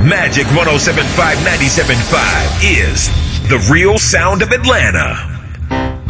Magic 107.5, 97.5 is the real sound of Atlanta.